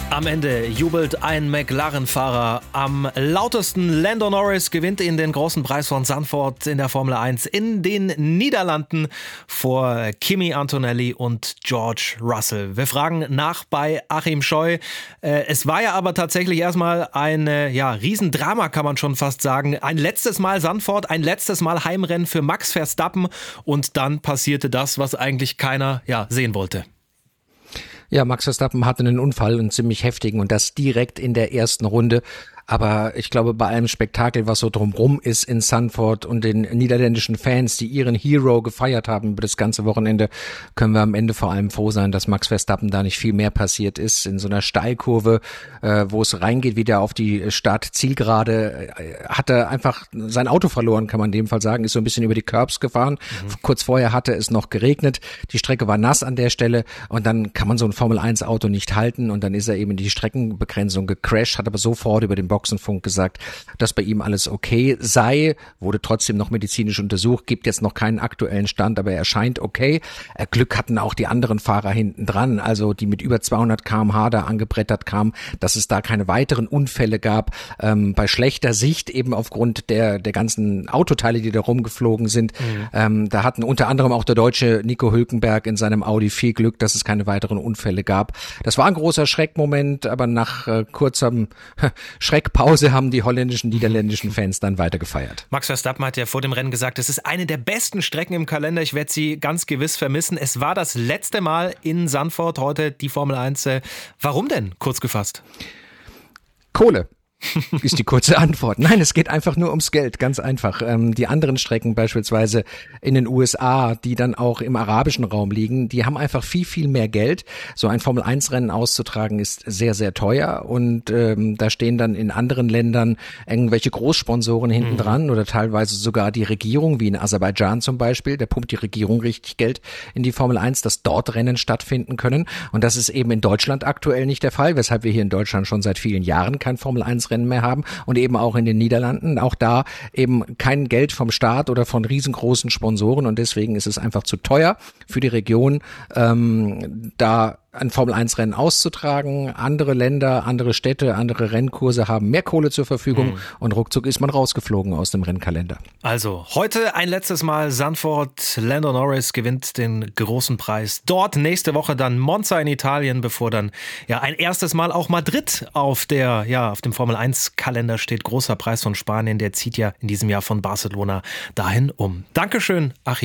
Am Ende jubelt ein McLaren-Fahrer am lautesten. Lando Norris gewinnt den großen Preis von Zandvoort in der Formel 1 in den Niederlanden vor Kimi Antonelli und George Russell. Wir fragen nach bei Achim Scheu. Es war ja aber tatsächlich erstmal ein Riesendrama, kann man schon fast sagen. Ein letztes Mal Zandvoort, ein letztes Mal Heimrennen für Max Verstappen und dann passierte das, was eigentlich keiner sehen wollte. Ja, Max Verstappen hatte einen Unfall, einen ziemlich heftigen, und das direkt in der ersten Runde. Aber ich glaube, bei allem Spektakel, was so drumrum ist in Zandvoort und den niederländischen Fans, die ihren Hero gefeiert haben über das ganze Wochenende, können wir am Ende vor allem froh sein, dass Max Verstappen da nicht viel mehr passiert ist. In so einer Steilkurve, wo es reingeht, wieder auf die Start-Zielgerade, hat er einfach sein Auto verloren, kann man in dem Fall sagen, ist so ein bisschen über die Curbs gefahren. Kurz vorher hatte es noch geregnet, die Strecke war nass an der Stelle und dann kann man so ein Formel-1-Auto nicht halten und dann ist er eben in die Streckenbegrenzung gecrashed, hat aber sofort über den Boxenfunk gesagt, dass bei ihm alles okay sei, wurde trotzdem noch medizinisch untersucht, gibt jetzt noch keinen aktuellen Stand, aber er scheint okay. Glück hatten auch die anderen Fahrer hinten dran, also die mit über 200 km/h da angebrettert kamen, dass es da keine weiteren Unfälle gab. Bei schlechter Sicht eben aufgrund der ganzen Autoteile, die da rumgeflogen sind. Da hatten unter anderem auch der Deutsche Nico Hülkenberg in seinem Audi viel Glück, dass es keine weiteren Unfälle gab. Das war ein großer Schreckmoment, aber nach kurzem Schreckpause haben die holländischen, niederländischen Fans dann weiter gefeiert. Max Verstappen hat ja vor dem Rennen gesagt, es ist eine der besten Strecken im Kalender. Ich werde sie ganz gewiss vermissen. Es war das letzte Mal in Zandvoort, heute die Formel 1. Warum denn, kurz gefasst? Kohle. Ist die kurze Antwort. Nein, es geht einfach nur ums Geld, ganz einfach. Die anderen Strecken beispielsweise in den USA, die dann auch im arabischen Raum liegen, die haben einfach viel, viel mehr Geld. So ein Formel-1-Rennen auszutragen ist sehr, sehr teuer und da stehen dann in anderen Ländern irgendwelche Großsponsoren hinten dran oder teilweise sogar die Regierung, wie in Aserbaidschan zum Beispiel. Da pumpt die Regierung richtig Geld in die Formel 1, dass dort Rennen stattfinden können. Und das ist eben in Deutschland aktuell nicht der Fall, weshalb wir hier in Deutschland schon seit vielen Jahren kein Formel 1 Rennen mehr haben und eben auch in den Niederlanden, auch da eben kein Geld vom Staat oder von riesengroßen Sponsoren und deswegen ist es einfach zu teuer für die Region, da ein Formel-1-Rennen auszutragen. Andere Länder, andere Städte, andere Rennkurse haben mehr Kohle zur Verfügung und ruckzuck ist man rausgeflogen aus dem Rennkalender. Also heute ein letztes Mal Zandvoort. Lando Norris gewinnt den großen Preis dort. Nächste Woche dann Monza in Italien, bevor dann ein erstes Mal auch Madrid auf dem Formel-1-Kalender steht. Großer Preis von Spanien, der zieht ja in diesem Jahr von Barcelona dahin um. Dankeschön, Achim.